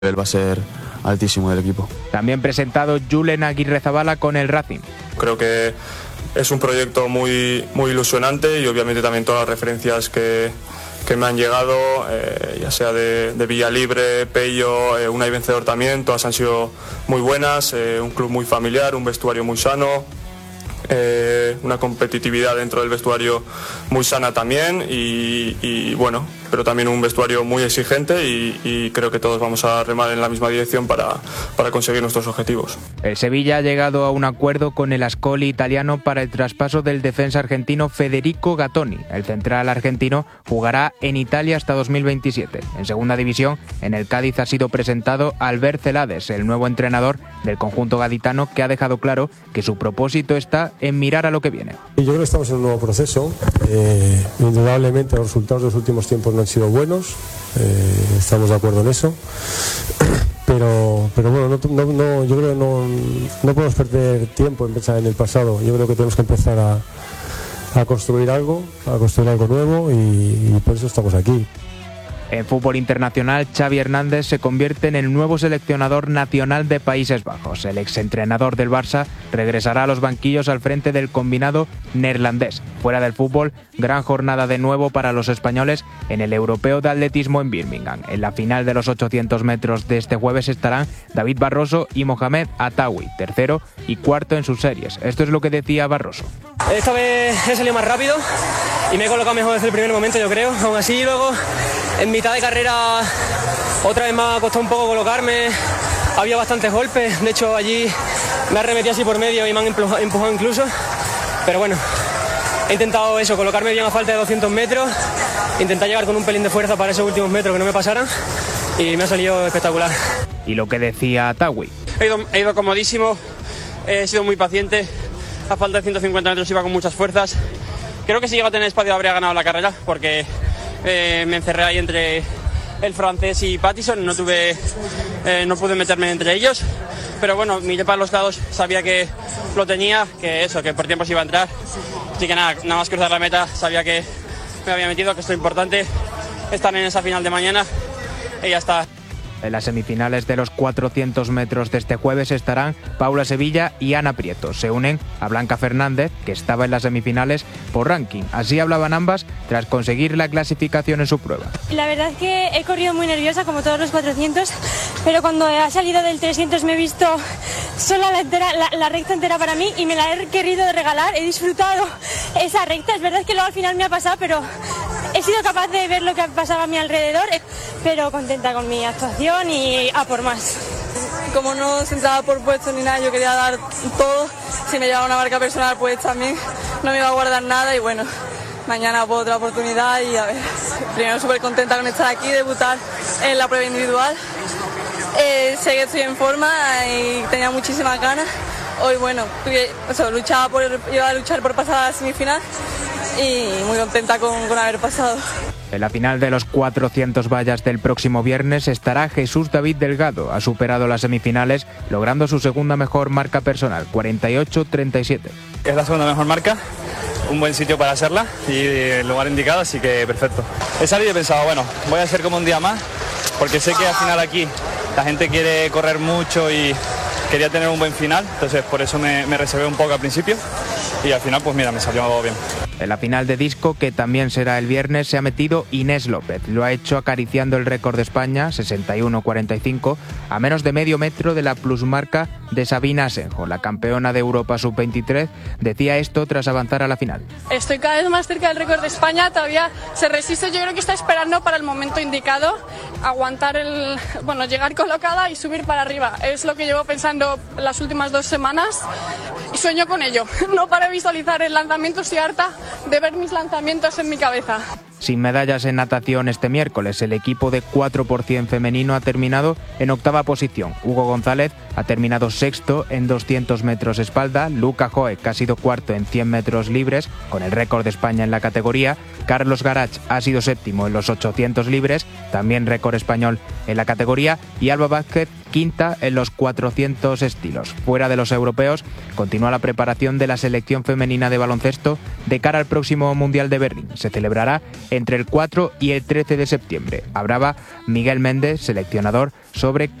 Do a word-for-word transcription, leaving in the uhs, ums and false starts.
Él va a ser altísimo del equipo. También presentado Julen Aguirrezabala con el Racing. Creo que es un proyecto muy, muy ilusionante y obviamente también todas las referencias que, que me han llegado, eh, ya sea de, de Villalibre, Pello, eh, Unai Vencedor también, todas han sido muy buenas, eh, un club muy familiar, un vestuario muy sano, eh, una competitividad dentro del vestuario muy sana también y, y bueno, pero también un vestuario muy exigente y, y creo que todos vamos a remar en la misma dirección para, para conseguir nuestros objetivos. El Sevilla ha llegado a un acuerdo con el Ascoli italiano para el traspaso del defensa argentino Federico Gattoni. El central argentino jugará en Italia hasta dos mil veintisiete. En segunda división, en el Cádiz ha sido presentado Albert Celades, el nuevo entrenador del conjunto gaditano, que ha dejado claro que su propósito está en mirar a lo que viene. Yo creo que estamos en un nuevo proceso. Eh, indudablemente los resultados de los últimos tiempos no han sido buenos, eh, estamos de acuerdo en eso, pero, pero bueno, no, no, no, yo creo que no, no podemos perder tiempo en pensar en el pasado. Yo creo que tenemos que empezar a, a construir algo, a construir algo nuevo y, y por eso estamos aquí. En fútbol internacional, Xavi Hernández se convierte en el nuevo seleccionador nacional de Países Bajos. El exentrenador del Barça regresará a los banquillos al frente del combinado neerlandés. Fuera del fútbol, gran jornada de nuevo para los españoles en el Europeo de Atletismo en Birmingham. En la final de los ochocientos metros de este jueves estarán David Barroso y Mohamed Atawi, tercero y cuarto en sus series. Esto es lo que decía Barroso. Esta vez he salido más rápido y me he colocado mejor desde el primer momento, yo creo. Aún así, luego, en mitad de carrera, otra vez me ha costado un poco colocarme. Había bastantes golpes. De hecho, allí me arremetí así por medio y me han empujado incluso. Pero bueno, he intentado eso, colocarme bien a falta de doscientos metros, intentar llegar con un pelín de fuerza para esos últimos metros que no me pasaran y me ha salido espectacular. Y lo que decía Atawi. He ido, he ido comodísimo, he sido muy paciente. A falta de ciento cincuenta metros iba con muchas fuerzas. Creo que si llego a tener espacio habría ganado la carrera porque eh, me encerré ahí entre el francés y Pattison. No tuve, eh, no pude meterme entre ellos. Pero bueno, miré para los lados, sabía que lo tenía, que eso, que por tiempo se iba a entrar. Así que nada, nada más cruzar la meta, sabía que me había metido, que esto es importante, estar en esa final de mañana y ya está. En las semifinales de los cuatrocientos metros de este jueves estarán Paula Sevilla y Ana Prieto. Se unen a Blanca Fernández, que estaba en las semifinales por ranking. Así hablaban ambas tras conseguir la clasificación en su prueba. La verdad es que he corrido muy nerviosa, como todos los cuatrocientos, pero cuando ha salido del trescientos me he visto sola la, entera, la, la recta entera para mí y me la he querido regalar. He disfrutado esa recta. Es verdad que luego al final me ha pasado, pero he sido capaz de ver lo que pasaba a mi alrededor, pero contenta con mi actuación y a por más. Como no se entraba por puestos ni nada, yo quería dar todo. Si me llevaba una marca personal, pues también no me iba a guardar nada y bueno, mañana por otra oportunidad y a ver. Primero súper contenta con estar aquí, debutar en la prueba individual. Eh, sé que estoy en forma y tenía muchísimas ganas. Hoy bueno, o sea, luchaba por, iba a luchar por pasar a la semifinal y muy contenta con, con haber pasado. En la final de los cuatrocientos vallas del próximo viernes estará Jesús David Delgado. Ha superado las semifinales, logrando su segunda mejor marca personal, cuarenta y ocho treinta y siete. Es la segunda mejor marca, un buen sitio para hacerla y el lugar indicado, así que perfecto. He salido y he pensado, bueno, voy a hacer como un día más, porque sé que al final aquí la gente quiere correr mucho y quería tener un buen final, entonces por eso me, me reservé un poco al principio y al final pues mira, me salió bien. En la final de disco, que también será el viernes, se ha metido Inés López. Lo ha hecho acariciando el récord de España, sesenta y uno cuarenta y cinco, a menos de medio metro de la plusmarca de Sabina Asenjo. La campeona de Europa sub veintitrés decía esto tras avanzar a la final. Estoy cada vez más cerca del récord de España, todavía se resiste, yo creo que está esperando para el momento indicado, aguantar el, bueno, llegar colocada y subir para arriba. Es lo que llevo pensando las últimas dos semanas y sueño con ello. No para visualizar el lanzamiento, estoy harta de ver mis lanzamientos en mi cabeza. Sin medallas en natación este miércoles, el equipo de cuatro por cien femenino ha terminado en octava posición. Hugo González ha terminado sexto en doscientos metros espalda, Luca Joek ha sido cuarto en cien metros libres, con el récord de España en la categoría, Carlos Garach ha sido séptimo en los ochocientos libres, también récord español en la categoría, y Alba Vázquez quinta en los cuatrocientos estilos. Fuera de los europeos, continúa la preparación de la selección femenina de baloncesto de cara al próximo Mundial de Berlín. Se celebrará entre el cuatro y el trece de septiembre. Hablaba Miguel Méndez, seleccionador, sobre